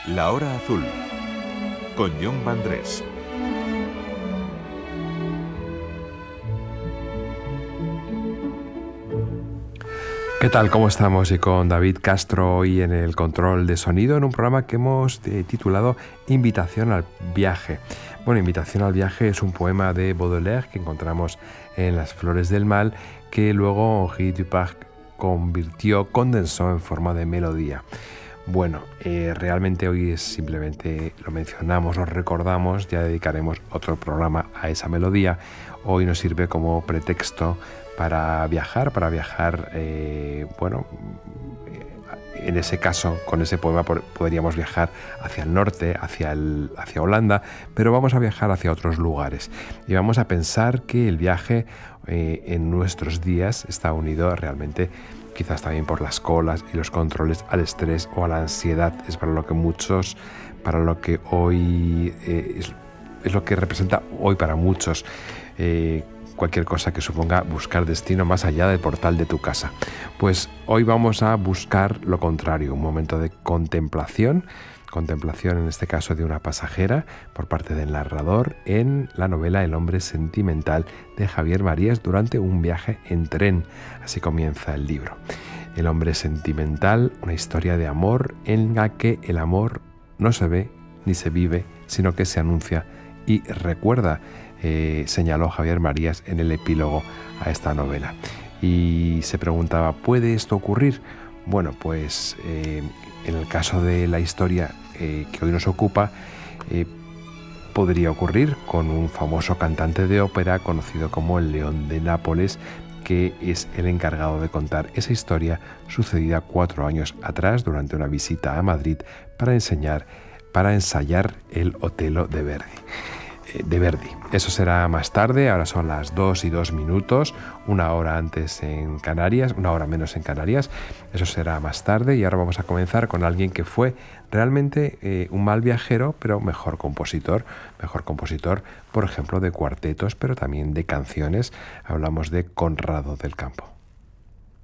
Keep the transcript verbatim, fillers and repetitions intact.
La Hora Azul, con Jon Vandrés. ¿Qué tal? ¿Cómo estamos? Y con David Castro hoy en el control de sonido en un programa que hemos eh, titulado Invitación al viaje. Bueno, Invitación al viaje es un poema de Baudelaire que encontramos en Las Flores del Mal, que luego Henri Duparc convirtió, condensó en forma de melodía. Bueno, eh, realmente hoy es simplemente lo mencionamos, lo recordamos, ya dedicaremos otro programa a esa melodía. Hoy nos sirve como pretexto para viajar, para viajar, eh, bueno, en ese caso, con ese poema podríamos viajar hacia el norte, hacia, el, hacia Holanda, pero vamos a viajar hacia otros lugares y vamos a pensar que el viaje eh, en nuestros días está unido realmente, quizás también por las colas y los controles, al estrés o a la ansiedad. Es para lo que muchos, para lo que hoy eh, es, es lo que representa hoy para muchos eh, cualquier cosa que suponga buscar destino más allá del portal de tu casa. Pues hoy vamos a buscar lo contrario, un momento de contemplación, contemplación en este caso de una pasajera por parte del narrador en la novela El hombre sentimental de Javier Marías durante un viaje en tren. Así comienza el libro. El hombre sentimental, una historia de amor en la que el amor no se ve ni se vive, sino que se anuncia y recuerda, eh, señaló Javier Marías en el epílogo a esta novela. Y se preguntaba, ¿puede esto ocurrir? Bueno, pues eh, en el caso de la historia eh, que hoy nos ocupa, eh, podría ocurrir con un famoso cantante de ópera conocido como el León de Nápoles, que es el encargado de contar esa historia sucedida cuatro años atrás durante una visita a Madrid para enseñar, para ensayar el Otelo de Verdi. de Verdi. Eso será más tarde, ahora son las dos y dos minutos, una hora antes en Canarias, una hora menos en Canarias, eso será más tarde y ahora vamos a comenzar con alguien que fue realmente eh, un mal viajero, pero mejor compositor, mejor compositor, por ejemplo, de cuartetos, pero también de canciones. Hablamos de Conrado del Campo.